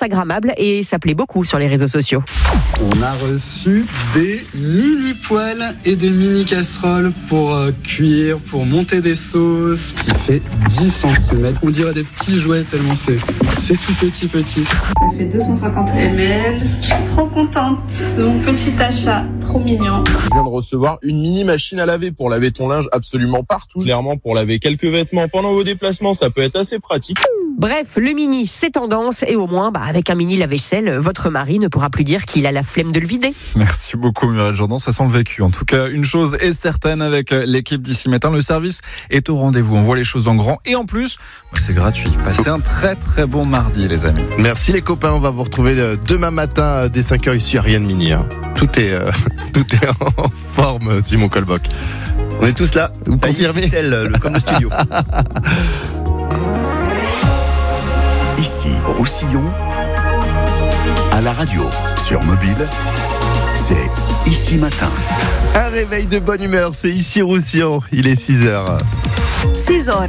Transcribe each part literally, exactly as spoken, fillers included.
instagrammable et ça plaît beaucoup sur les réseaux sociaux. On a reçu des mini poêles et des mini casseroles pour euh, cuire, pour monter des sauces, qui fait dix centimètres. On dirait des petits jouets tellement c'est, c'est tout petit petit. Ça fait deux cent cinquante millilitres. Je suis trop contente de mon petit achat, trop mignon. Je viens de recevoir une mini machine à laver pour laver ton linge absolument partout. Clairement, pour laver quelques vêtements pendant vos déplacements, ça peut être assez pratique. Bref, le mini, c'est tendance et au moins, bah, avec un mini lave-vaisselle, votre mari ne pourra plus dire qu'il a la flemme de le vider. Merci beaucoup Muriel Jourdan, ça sent le vécu. En tout cas, une chose est certaine avec l'équipe d'ici matin, le service est au rendez-vous. On voit les choses en grand et en plus, c'est gratuit. Passez un très très bon mardi les amis. Merci les copains, on va vous retrouver demain matin dès cinq heures ici à Rien de Mini. Hein. Tout est euh, tout est en forme, Simon Colboc. On est tous là. Vous confirmez ? X X L, le comme le studio. Ici, Roussillon, à la radio, sur mobile, c'est Ici Matin. Un réveil de bonne humeur, c'est ici Roussillon, il est six heures. six heures.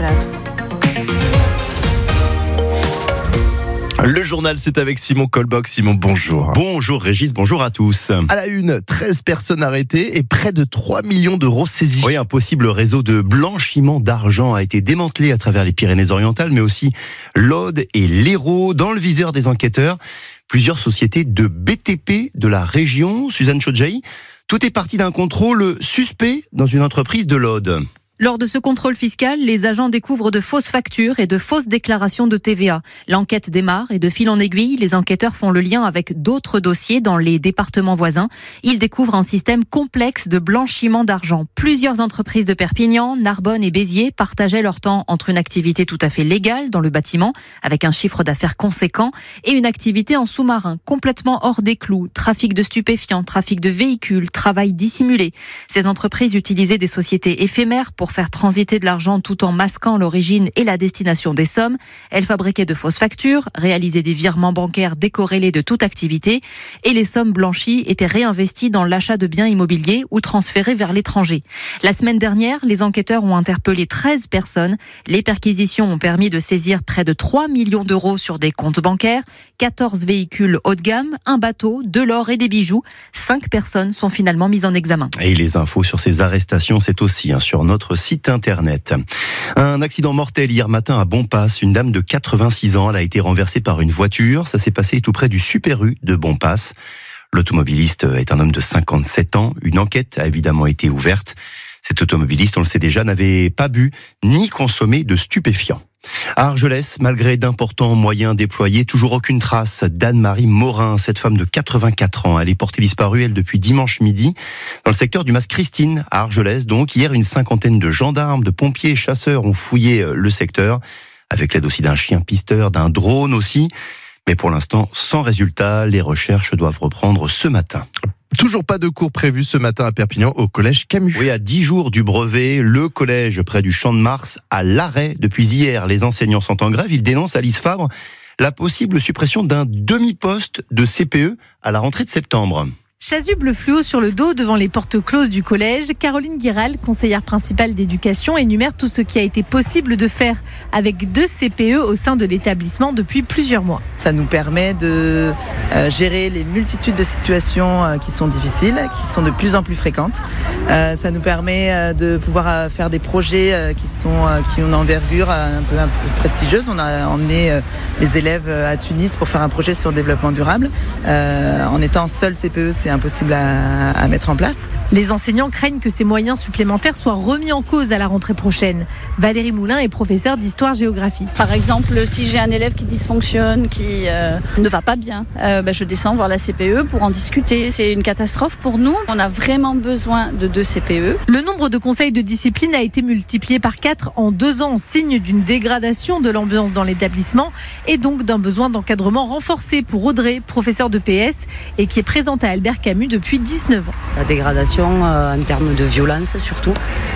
Le journal, c'est avec Simon Colboc. Simon, bonjour. Bonjour Régis, bonjour à tous. À la une, treize personnes arrêtées et près de trois millions d'euros saisis. Oui, un possible réseau de blanchiment d'argent a été démantelé à travers les Pyrénées-Orientales, mais aussi l'Aude et l'Hérault. Dans le viseur des enquêteurs, plusieurs sociétés de B T P de la région. Suzanne Chodjaï, tout est parti d'un contrôle suspect dans une entreprise de l'Aude. Lors de ce contrôle fiscal, les agents découvrent de fausses factures et de fausses déclarations de T V A. L'enquête démarre et de fil en aiguille, les enquêteurs font le lien avec d'autres dossiers dans les départements voisins. Ils découvrent un système complexe de blanchiment d'argent. Plusieurs entreprises de Perpignan, Narbonne et Béziers partageaient leur temps entre une activité tout à fait légale dans le bâtiment, avec un chiffre d'affaires conséquent, et une activité en sous-marin, complètement hors des clous, trafic de stupéfiants, trafic de véhicules, travail dissimulé. Ces entreprises utilisaient des sociétés éphémères pour faire transiter de l'argent tout en masquant l'origine et la destination des sommes. Elles fabriquaient de fausses factures, réalisaient des virements bancaires décorrélés de toute activité et les sommes blanchies étaient réinvesties dans l'achat de biens immobiliers ou transférées vers l'étranger. La semaine dernière, les enquêteurs ont interpellé treize personnes. Les perquisitions ont permis de saisir près de trois millions d'euros sur des comptes bancaires, quatorze véhicules haut de gamme, un bateau, de l'or et des bijoux. Cinq personnes sont finalement mises en examen. Et les infos sur ces arrestations, c'est aussi hein, sur notre site internet. Un accident mortel hier matin à Bonpass. Une dame de quatre-vingt-six ans, elle a été renversée par une voiture. Ça s'est passé tout près du Super U de Bonpass. L'automobiliste est un homme de cinquante-sept ans. Une enquête a évidemment été ouverte. Cet automobiliste, on le sait déjà, n'avait pas bu ni consommé de stupéfiants. À Argelès, malgré d'importants moyens déployés, toujours aucune trace d'Anne-Marie Morin, cette femme de quatre-vingt-quatre ans. Elle est portée disparue, elle, depuis dimanche midi, dans le secteur du Mas Christine, à Argelès. Donc, hier, une cinquantaine de gendarmes, de pompiers et chasseurs ont fouillé le secteur, avec l'aide aussi d'un chien pisteur, d'un drone aussi. Mais pour l'instant, sans résultat, les recherches doivent reprendre ce matin. Toujours pas de cours prévus ce matin à Perpignan au collège Camus. Oui, à dix jours du brevet, le collège près du Champ de Mars à l'arrêt depuis hier. Les enseignants sont en grève. Ils dénoncent, Alice Fabre, la possible suppression d'un demi-poste de C P E à la rentrée de septembre. Chasuble fluo sur le dos devant les portes closes du collège, Caroline Guiral, conseillère principale d'éducation, énumère tout ce qui a été possible de faire avec deux C P E au sein de l'établissement depuis plusieurs mois. Ça nous permet de euh, gérer les multitudes de situations euh, qui sont difficiles, qui sont de plus en plus fréquentes. Euh, ça nous permet euh, de pouvoir euh, faire des projets euh, qui, sont, euh, qui ont une envergure euh, un, peu, un peu prestigieuse. On a emmené euh, les élèves à Tunis pour faire un projet sur le développement durable. Euh, en étant seul C P E, c'est impossible à, à mettre en place. Les enseignants craignent que ces moyens supplémentaires soient remis en cause à la rentrée prochaine. Valérie Moulin est professeure d'histoire-géographie. Par exemple, si j'ai un élève qui dysfonctionne, qui euh, ne va pas bien, euh, bah, je descends voir la C P E pour en discuter. C'est une catastrophe pour nous. On a vraiment besoin de deux C P E. Le nombre de conseils de discipline a été multiplié par quatre en deux ans, signe d'une dégradation de l'ambiance dans l'établissement et donc d'un besoin d'encadrement renforcé pour Audrey, professeure de P S et qui est présente à Albert Camus depuis dix-neuf ans. La dégradation euh, en termes de violence surtout,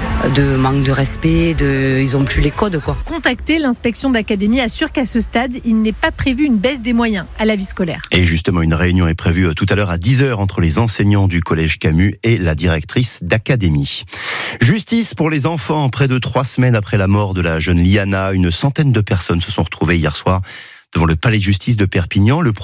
de manque de respect, de... ils n'ont plus les codes quoi. Contacté, l'inspection d'académie assure qu'à ce stade, il n'est pas prévu une baisse des moyens à la vie scolaire. Et justement, une réunion est prévue tout à l'heure à dix heures entre les enseignants du collège Camus et la directrice d'académie. Justice pour les enfants. Près de trois semaines après la mort de la jeune Liana, une centaine de personnes se sont retrouvées hier soir devant le palais de justice de Perpignan. Le